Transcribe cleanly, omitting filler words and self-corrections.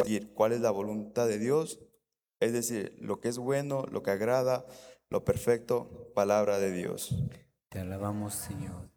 decir cuál es la voluntad de Dios, es decir, lo que es bueno, lo que agrada, lo perfecto, palabra de Dios. Te alabamos, Señor.